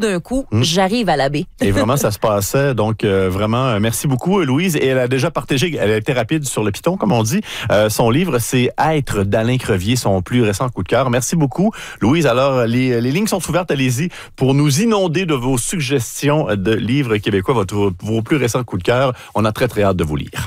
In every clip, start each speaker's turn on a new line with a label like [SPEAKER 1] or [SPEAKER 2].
[SPEAKER 1] d'un coup, j'arrive à la baie.
[SPEAKER 2] Et vraiment, ça se passait. Donc, vraiment, merci beaucoup, Louise. Et elle a déjà partagé, elle a été rapide sur le piton, comme on dit. Son livre, c'est Être d'Alain Crevier, son plus récent coup de cœur. Merci beaucoup, Louise. Alors, les lignes sont ouvertes. Allez-y pour nous inonder de vos suggestions de livres québécois, vos plus récents coups de cœur. On a très, très hâte de vous lire.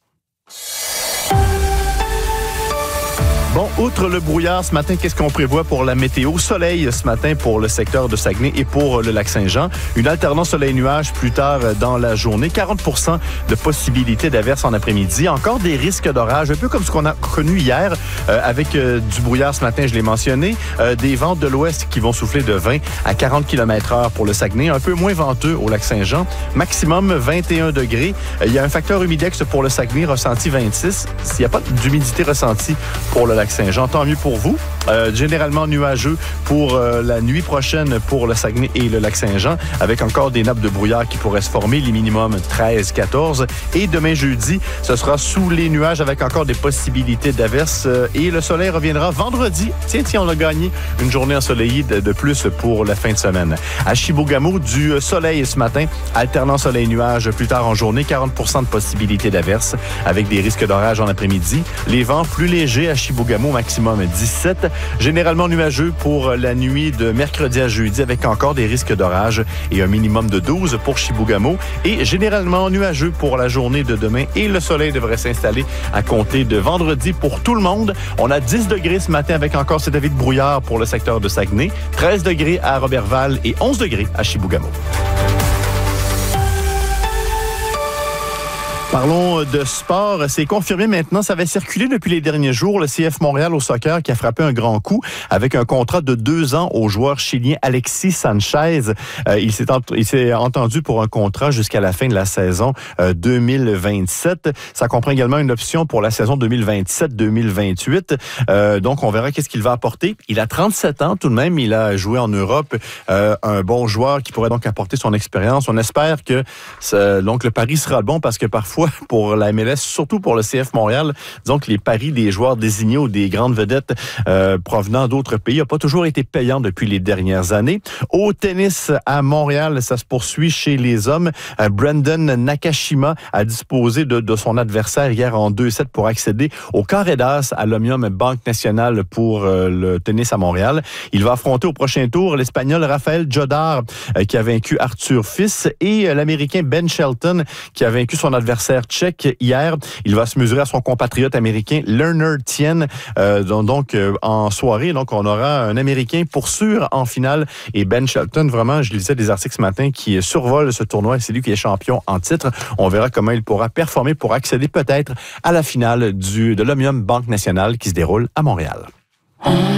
[SPEAKER 2] Bon, outre le brouillard ce matin, qu'est-ce qu'on prévoit pour la météo? Soleil ce matin pour le secteur de Saguenay et pour le Lac-Saint-Jean. Une alternance soleil-nuage plus tard dans la journée. 40% de possibilité d'averse en après-midi. Encore des risques d'orage, un peu comme ce qu'on a connu hier avec du brouillard ce matin, je l'ai mentionné. Des vents de l'ouest qui vont souffler de 20 à 40 km/h pour le Saguenay. Un peu moins venteux au Lac-Saint-Jean. Maximum 21 degrés. Il y a un facteur humidex pour le Saguenay, ressenti 26. S'il n'y a pas d'humidité ressentie pour le Lac-Saint-Jean, tant mieux pour vous. Généralement nuageux pour la nuit prochaine pour le Saguenay et le Lac-Saint-Jean, avec encore des nappes de brouillard qui pourraient se former, les minimums 13-14. Et demain jeudi, ce sera sous les nuages avec encore des possibilités d'averses. Et le soleil reviendra vendredi. Tiens, on a gagné une journée ensoleillée de plus pour la fin de semaine. À Chibougamau, du soleil ce matin, alternant soleil-nuage plus tard en journée, 40% de possibilités d'averses avec des risques d'orage en après-midi. Les vents plus légers à Chibougamau, maximum 17. Généralement nuageux pour la nuit de mercredi à jeudi avec encore des risques d'orage et un minimum de 12 pour Chibougamau. Et généralement nuageux pour la journée de demain et le soleil devrait s'installer à compter de vendredi pour tout le monde. On a 10 degrés ce matin avec encore cet avis de brouillard pour le secteur de Saguenay, 13 degrés à Roberval et 11 degrés à Chibougamau. Parlons de sport. C'est confirmé maintenant. Ça avait circulé depuis les derniers jours. Le CF Montréal au soccer qui a frappé un grand coup avec un contrat de 2 ans au joueur chilien Alexis Sanchez. Il s'est entendu pour un contrat jusqu'à la fin de la saison 2027. Ça comprend également une option pour la saison 2027-2028. Donc, on verra qu'est-ce qu'il va apporter. Il a 37 ans tout de même. Il a joué en Europe. Un bon joueur qui pourrait donc apporter son expérience. On espère que donc le pari sera bon parce que parfois, pour la MLS, surtout pour le CF Montréal, disons que les paris des joueurs désignés ou des grandes vedettes provenant d'autres pays n'ont pas toujours été payants depuis les dernières années. Au tennis à Montréal, ça se poursuit chez les hommes. Brandon Nakashima a disposé de son adversaire hier en 2-7 pour accéder au carré d'as à l'Omnium Banque Nationale pour le tennis à Montréal. Il va affronter au prochain tour l'Espagnol Rafael Jodar qui a vaincu Arthur Fils et l'Américain Ben Shelton qui a vaincu son adversaire tchèque hier. Il va se mesurer à son compatriote américain Leonard Tien. En soirée, donc on aura un Américain pour sûr en finale et Ben Shelton, vraiment, je lisais des articles ce matin qui survolent ce tournoi et c'est lui qui est champion en titre. On verra comment il pourra performer pour accéder peut-être à la finale de l'Omnium Banque Nationale qui se déroule à Montréal.